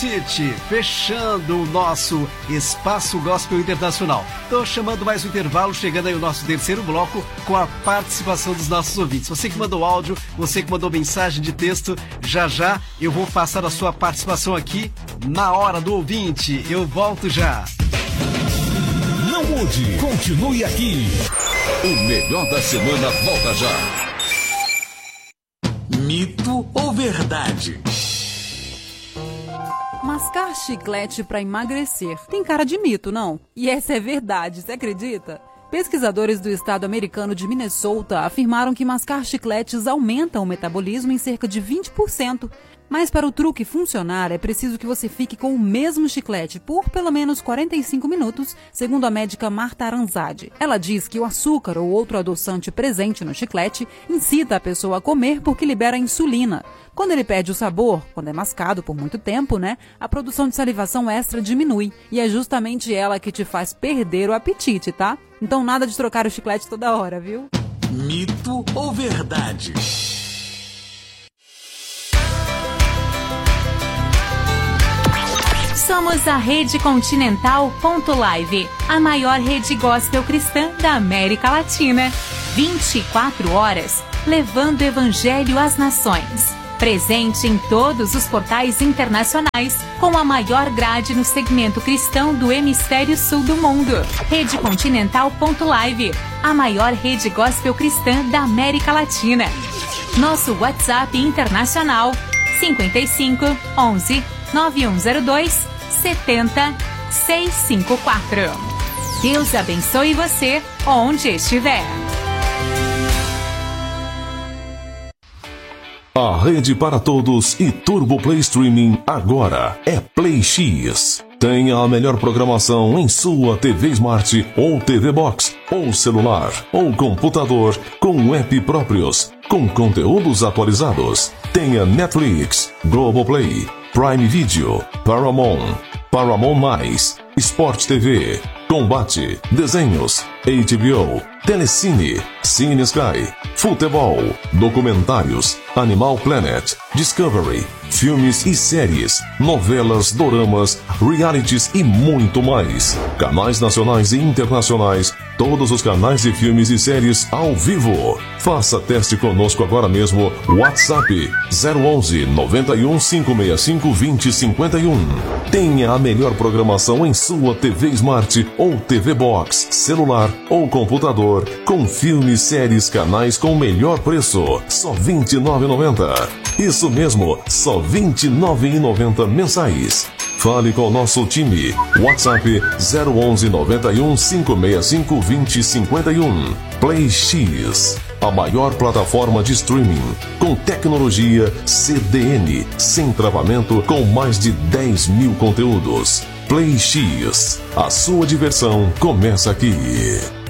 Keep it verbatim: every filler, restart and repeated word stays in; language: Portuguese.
City, fechando o nosso Espaço Gospel Internacional. Estou chamando mais um intervalo, chegando aí o nosso terceiro bloco com a participação dos nossos ouvintes. Você que mandou áudio, você que mandou mensagem de texto, já já eu vou passar a sua participação aqui na hora do ouvinte. Eu volto já. Não mude, continue aqui. O melhor da semana volta já. Mito ou verdade? Mascar chiclete para emagrecer tem cara de mito, não? E essa é verdade, você acredita? Pesquisadores do estado americano de Minnesota afirmaram que mascar chicletes aumenta o metabolismo em cerca de vinte por cento. Mas para o truque funcionar, é preciso que você fique com o mesmo chiclete por pelo menos quarenta e cinco minutos, segundo a médica Marta Aranzadi. Ela diz que o açúcar ou outro adoçante presente no chiclete incita a pessoa a comer porque libera insulina. Quando ele perde o sabor, quando é mascado por muito tempo, né, a produção de salivação extra diminui. E é justamente ela que te faz perder o apetite, tá? Então nada de trocar o chiclete toda hora, viu? Mito ou verdade? Somos a Rede Continental ponto live, a maior rede gospel cristã da América Latina. vinte e quatro horas, levando o evangelho às nações. Presente em todos os portais internacionais, com a maior grade no segmento cristão do hemisfério sul do mundo. Rede Continental ponto live, a maior rede gospel cristã da América Latina. Nosso WhatsApp internacional cinco cinco, onze, nove um zero dois, sete zero, seis cinco quatro. Deus abençoe você onde estiver. A rede para todos e Turbo Play Streaming agora é Play X. Tenha a melhor programação em sua T V Smart ou T V Box, ou celular, ou computador, com app próprios, com conteúdos atualizados. Tenha Netflix, Globoplay, Prime Video, Paramount, Paramount Mais, Sport T V, Combate, Desenhos, H B O, Telecine, Cine Sky, Futebol, Documentários, Animal Planet, Discovery, filmes e séries, novelas, doramas, realities e muito mais. Canais nacionais e internacionais, todos os canais de filmes e séries ao vivo. Faça teste conosco agora mesmo. WhatsApp zero onze, noventa e um, cinco seis cinco, vinte, cinquenta e um. Tenha a melhor programação em sua T V Smart ou T V Box, celular ou computador, com filmes, séries, canais com melhor preço. Só vinte e nove reais e noventa centavos. Isso mesmo, só vinte e nove reais e noventa centavos mensais. Fale com o nosso time. WhatsApp zero onze, noventa e um, cinco seis cinco, vinte, cinquenta e um. Play X, a maior plataforma de streaming, com tecnologia C D N, sem travamento, com mais de dez mil conteúdos. Play X, a sua diversão começa aqui.